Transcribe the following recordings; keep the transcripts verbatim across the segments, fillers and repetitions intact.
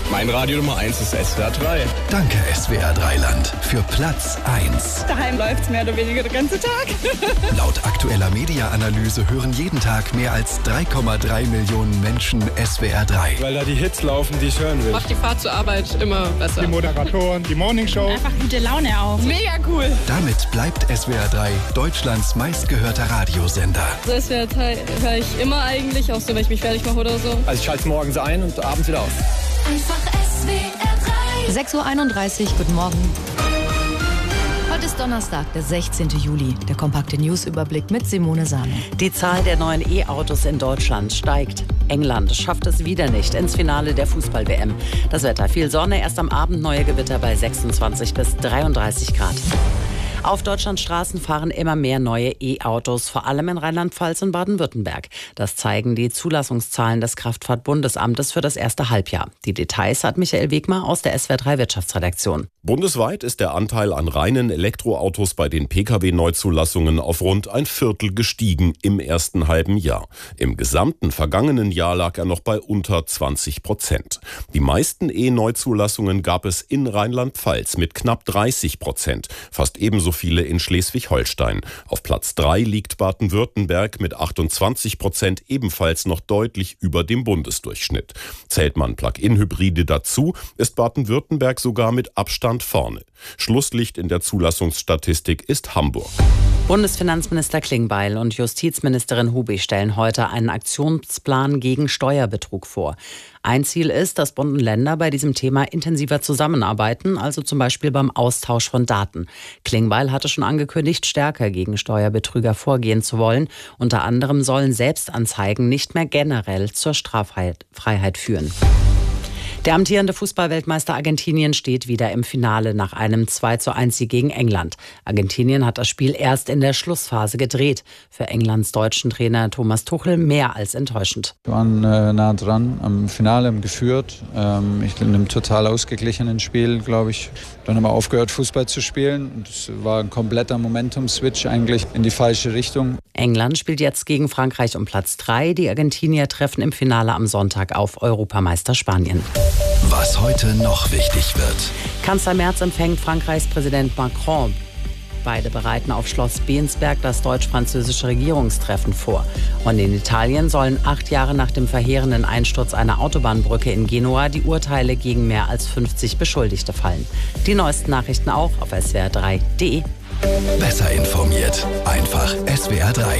Mein Radio Nummer eins ist S W R drei. Danke S W R drei Land für Platz eins. Daheim läuft's mehr oder weniger den ganzen Tag. Laut aktueller Media-Analyse hören jeden Tag mehr als drei Komma drei Millionen Menschen S W R drei. Weil da die Hits laufen, die ich hören will. Macht die Fahrt zur Arbeit immer besser. Die Moderatoren, die Morningshow. Einfach gute Laune auch. Mega cool. Damit bleibt S W R drei Deutschlands meistgehörter Radiosender. Also S W R drei höre ich immer eigentlich, auch so, wenn ich mich fertig mache oder so. Also ich schalte es morgens ein und abends wieder aus. Einfach S W R drei. sechs Uhr einunddreißig, guten Morgen. Heute ist Donnerstag, der sechzehnten Juli. Der kompakte Newsüberblick mit Simone Sahne. Die Zahl der neuen E-Autos in Deutschland steigt. England schafft es wieder nicht ins Finale der Fußball-W M. Das Wetter: viel Sonne, erst am Abend neue Gewitter bei sechsundzwanzig bis dreiunddreißig Grad. Auf Deutschlands Straßen fahren immer mehr neue E-Autos, vor allem in Rheinland-Pfalz und Baden-Württemberg. Das zeigen die Zulassungszahlen des Kraftfahrt-Bundesamtes für das erste Halbjahr. Die Details hat Michael Wegmar aus der S W R drei Wirtschaftsredaktion. Bundesweit ist der Anteil an reinen Elektroautos bei den Pkw-Neuzulassungen auf rund ein Viertel gestiegen im ersten halben Jahr. Im gesamten vergangenen Jahr lag er noch bei unter zwanzig Prozent. Die meisten E-Neuzulassungen gab es in Rheinland-Pfalz mit knapp dreißig Prozent, fast ebenso viele in Schleswig-Holstein. Auf Platz drei liegt Baden-Württemberg mit achtundzwanzig Prozent, ebenfalls noch deutlich über dem Bundesdurchschnitt. Zählt man Plug-in-Hybride dazu, ist Baden-Württemberg sogar mit Abstand vorne. Schlusslicht in der Zulassungsstatistik ist Hamburg. Bundesfinanzminister Klingbeil und Justizministerin Hubi stellen heute einen Aktionsplan gegen Steuerbetrug vor. Ein Ziel ist, dass Bund und Länder bei diesem Thema intensiver zusammenarbeiten, also zum Beispiel beim Austausch von Daten. Klingbeil hatte schon angekündigt, stärker gegen Steuerbetrüger vorgehen zu wollen. Unter anderem sollen Selbstanzeigen nicht mehr generell zur Straffreiheit führen. Der amtierende Fußballweltmeister Argentinien steht wieder im Finale nach einem zwei zu eins Sieg gegen England. Argentinien hat das Spiel erst in der Schlussphase gedreht. Für Englands deutschen Trainer Thomas Tuchel mehr als enttäuschend. Wir waren äh, nah dran, am Finale haben geführt. Ähm, ich in einem total ausgeglichenen Spiel, glaube ich. Dann haben wir aufgehört, Fußball zu spielen. Es war ein kompletter Momentum-Switch eigentlich in die falsche Richtung. England spielt jetzt gegen Frankreich um Platz drei. Die Argentinier treffen im Finale am Sonntag auf Europameister Spanien. Was heute noch wichtig wird. Kanzler Merz empfängt Frankreichs Präsident Macron. Beide bereiten auf Schloss Bensberg das deutsch-französische Regierungstreffen vor. Und in Italien sollen acht Jahre nach dem verheerenden Einsturz einer Autobahnbrücke in Genua die Urteile gegen mehr als fünfzig Beschuldigte fallen. Die neuesten Nachrichten auch auf S W R drei punkt de. Besser informiert. Einfach S W R drei.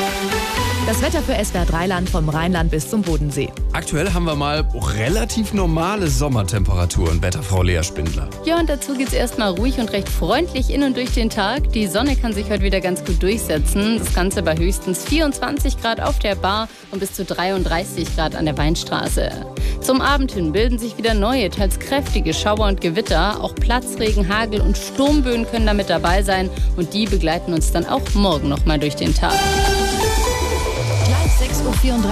Das Wetter für S W R drei Land vom Rheinland bis zum Bodensee. Aktuell haben wir mal relativ normale Sommertemperaturen, Wetterfrau Lea Spindler. Ja, und dazu geht's erstmal ruhig und recht freundlich in und durch den Tag. Die Sonne kann sich heute wieder ganz gut durchsetzen. Das Ganze bei höchstens vierundzwanzig Grad auf der Bar und bis zu dreiunddreißig Grad an der Weinstraße. Zum Abend hin bilden sich wieder neue, teils kräftige Schauer und Gewitter. Auch Platzregen, Hagel und Sturmböen können damit dabei sein. Und die begleiten uns dann auch morgen noch mal durch den Tag. Gleich sechs Uhr vierunddreißig.